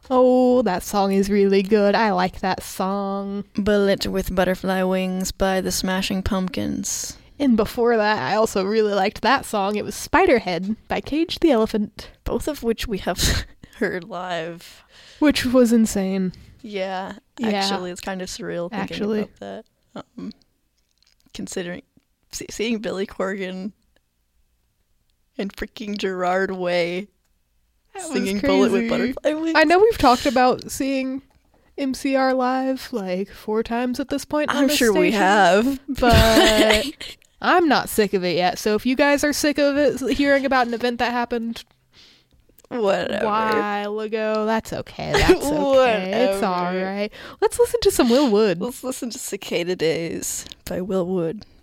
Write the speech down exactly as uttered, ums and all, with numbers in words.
Oh, that song is really good. I like that song. Bullet with Butterfly Wings by the Smashing Pumpkins. And before that, I also really liked that song. It was Spiderhead by Cage the Elephant. Both of which we have heard live. Which was insane. Yeah, Yeah. actually, it's kind of surreal thinking Actually. about that. Um, considering see, seeing Billy Corgan and freaking Gerard Way That was singing Bullet with crazy. Butterfly Wings. I know we've talked about seeing M C R live like four times at this point. on I'm this sure we station, have. But I'm not sick of it yet. So if you guys are sick of it, hearing about an event that happened Whatever. a while ago, that's okay. That's okay. It's Whatever. all right. Let's listen to some Will Wood. Let's listen to Cicada Days by Will Wood.